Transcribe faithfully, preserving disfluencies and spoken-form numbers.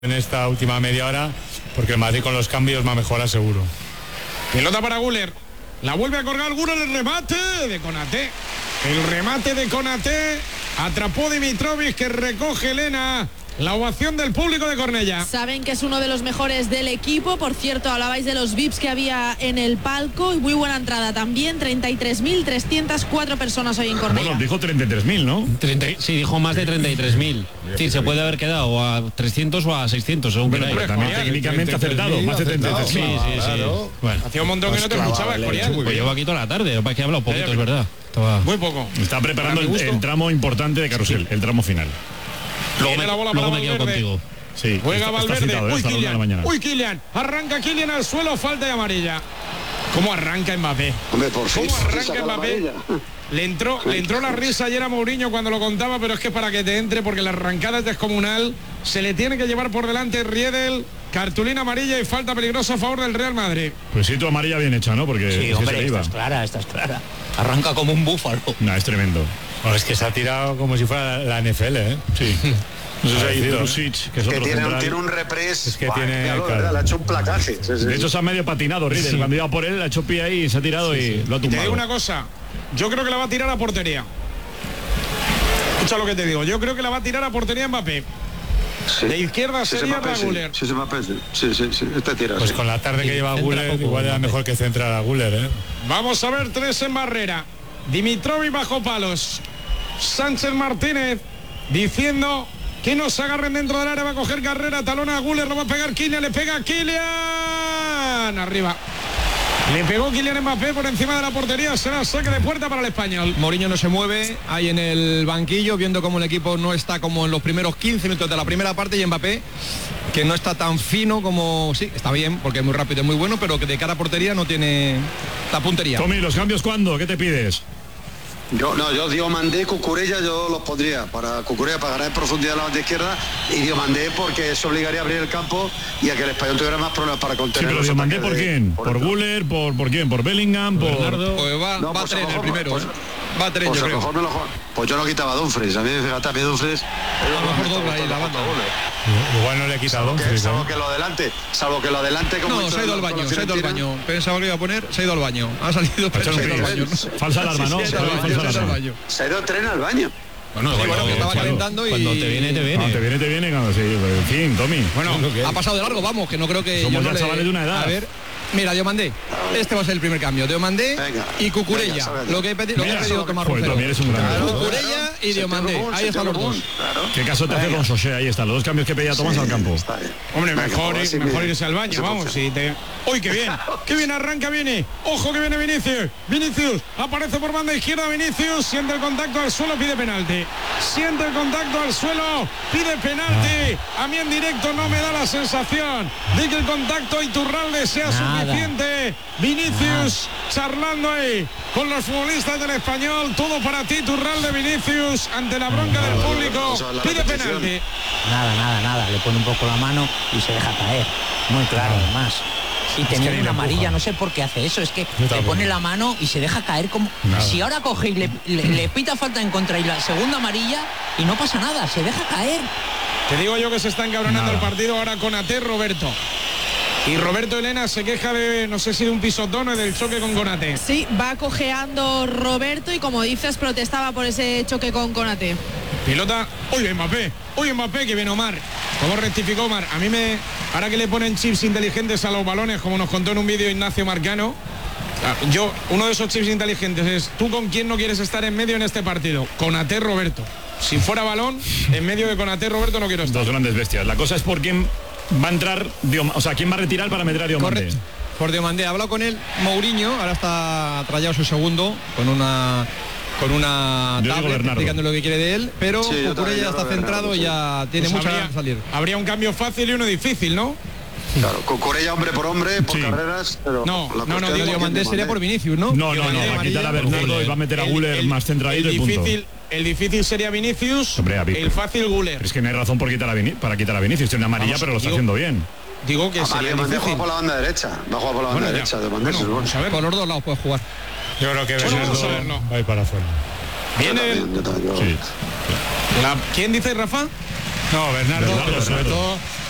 en esta última media hora, porque el Madrid con los cambios va a mejorar seguro. Pelota para Güler, la vuelve a colgar Güler, el remate de Konaté. El remate de Konaté, atrapó Dimitrovic, que recoge Elena. La ovación del público de Cornellá. Saben que es uno de los mejores del equipo. Por cierto, hablabais de los V I Ps que había en el palco y muy buena entrada también. treinta y tres mil trescientas cuatro personas hoy en Cornellá. Bueno, dijo treinta y tres mil, ¿no? treinta, sí, dijo más de treinta y tres mil. Sí, se puede haber quedado a trescientos o a seiscientos, según bueno, queráis. También técnicamente acertado, más de treinta y tres mil. Sí, sí, sí. Claro. Bueno. Hacía un montón que no te escuchaba, Escorial. Pues llevo aquí toda la tarde, es que he hablado poquito, es verdad. Estaba... Muy poco. Está preparando el, el tramo importante de carrusel, sí. El tramo final. Luego me, la bola luego para me quedo contigo. Sí, juega está, Valverde. está citado, Uy, ¿eh? Kylian. Uy, Kylian. Arranca Kylian al suelo, falta de amarilla. ¿Cómo arranca Mbappé? Hombre, por fin. ¿Cómo arranca Mbappé? Le entró, le entró la risa ayer a Mourinho cuando lo contaba, pero es que para que te entre, porque la arrancada es descomunal, se le tiene que llevar por delante Riedel, cartulina amarilla y falta peligrosa a favor del Real Madrid. Pues sí, tu amarilla bien hecha, ¿no? Porque sí, si hombre, se le iba. esta es clara, esta es clara. Arranca como un búfalo. No, es tremendo. Bueno, es que se ha tirado como si fuera la N F L, ¿eh? Sí. No sé si hay ¿eh? Drusic, que es que otro tiene, central. tiene un repres. Es que Buah, tiene, claro, claro. le ha hecho un placaje. Sí, sí. De hecho se ha medio patinado Riedel, sí. Cuando iba por él, ha hecho pie ahí, se ha tirado sí, y sí. Lo ha tumbado. Te digo una cosa, yo creo que la va a tirar a portería. Escucha lo que te digo, yo creo que la va a tirar a portería Mbappé. Sí. De izquierda sí, sería para sí, Güler. Sí, sí, Mbappé, sí, sí, sí, sí, este tira. Pues sí. con la tarde que lleva Güler, igual era mejor que centrar a Güler, ¿eh? Vamos a ver tres en barrera. Dimitrovic bajo palos. Sánchez Martínez diciendo que no se agarren dentro del área, va a coger carrera, talona a Güler, lo va a pegar Kylian, le pega a Kylian. Arriba. Le pegó Kylian Mbappé por encima de la portería, será saque de puerta para el español. Mourinho no se mueve, ahí en el banquillo, viendo cómo el equipo no está como en los primeros quince minutos de la primera parte, y Mbappé, que no está tan fino como... Sí, está bien, porque es muy rápido y muy bueno, pero que de cara a portería no tiene la puntería. Tommy, ¿los cambios cuándo? ¿Qué te pides? Yo no, yo Diomandé, Cucurella, yo los pondría para Cucurella para ganar en profundidad la banda izquierda, y Diomandé porque eso obligaría a abrir el campo y a que el español tuviera más problemas para contener. Sí, pero Diomandé ¿por de, quién? ¿Por, ¿Por Güler? ¿Por, ¿Por quién? ¿Por Bellingham? ¿Por Bernardo? Pues va, no, va pues a tener el primero. Pues, va a tener pues yo creo. Mejor me lo, pues yo no quitaba a Dumfries, a mí me fíjate, a mí Dumfries. A lo mejor dobla ahí la banda. Igual no le he quitado salvo, Dumfries, que, salvo ¿eh? que lo adelante, salvo que lo adelante como no, se ha ido al baño, se ha ido al baño. Pensaba que iba a poner, se ha ido al baño. Ha salido, pero se ha ido al baño. Falsa alarma, ¿no? Se ha ido el tren al baño. Bueno, sí, bueno, que estaba claro, calentando y... Cuando te viene, te viene. Cuando te viene, te viene. Cuando, sí, en fin, Tommy. Bueno, ha pasado de largo, vamos, que no creo que... Somos yo ya no chavales le... de una edad. A ver, mira, Diomandé. Este va a ser el primer cambio. Diomandé y Cucurella. Venga, lo que he pedido, lo que ha pedido Tomás Rufero. Claro. Cucurella y Diomandé. Ahí están los dos. Claro. ¿Qué caso te hace con Sosé? Ahí están los dos cambios que pedía Tomás sí, al campo. Hombre, mejor, ir, mejor irse al baño, vamos. Si te... ¡Uy, qué bien! ¡Qué bien arranca, viene! ¡Ojo que viene Vinicius! Vinicius, aparece por banda izquierda Vinicius, siente el contacto al suelo, pide penalti. Siente el contacto al suelo, pide penalti. A mí en directo no me da la sensación de que el contacto a Iturralde sea Nada. suficiente. Vinicius Nada. charlando ahí con los futbolistas del Español. Todo para ti, Iturralde. Vinicius, ante la bronca del público, pide penalti. Nada, nada, nada. Le pone un poco la mano y se deja caer. Muy claro, además. Y tener una amarilla, no sé por qué hace eso, es que le pone la mano y se deja caer como... Nada. Si ahora coge y le, le, le pita falta en contra y la segunda amarilla y no pasa nada, se deja caer. Te digo yo que se está encabronando nada. el partido ahora con Konaté, Roberto. Y Roberto Elena se queja de, no sé si de un pisotón o del choque con Konaté. Sí, va cojeando Roberto y como dices, protestaba por ese choque con Konaté. Pilota, uy Mbappé, uy Mbappé, que viene Omar. ¿Cómo rectificó Omar? A mí me, ahora que le ponen chips inteligentes a los balones, como nos contó en un vídeo Ignacio Marcano, yo, uno de esos chips inteligentes es, ¿tú con quién no quieres estar en medio en este partido? Konaté, Roberto. Si fuera balón, en medio de Konaté, Roberto no quiero estar. Dos grandes bestias. La cosa es por quién va a entrar, o sea, quién va a retirar para meter a Diomandé. Correcto. Por Diomandé. Ha hablado con él Mourinho, ahora está trayado su segundo, con una... con una tablet explicando lo que quiere de él, pero sí, Cucurella ya está centrado y ya tiene pues mucha ganas de salir. Habría un cambio fácil y uno difícil, ¿no? Claro, Cucurella hombre por hombre, por sí. carreras, pero... No, no, no, Diomandé sería por Vinicius, ¿no? No, no, no, va a quitar a Bernardo y va a meter a Güler más centradito y punto. El difícil sería Vinicius, Hombre, el fácil Güler. Pero es que no hay razón por quitar a Vini, para quitar a Vinicius, tiene una amarilla, Vamos, pero lo está digo, haciendo bien. Digo que ah, sería vale, difícil. Va a jugar por la banda derecha, va a jugar por la banda bueno, derecha. De bueno, bueno, vamos a ver. Por los dos lados puede jugar. Yo creo que bueno, vamos a ver, no. va a ir para afuera. Viene. Yo también, yo también, yo... sí. La, ¿Quién dice Rafa? No, Bernardo, Bernardo, pero sobre todo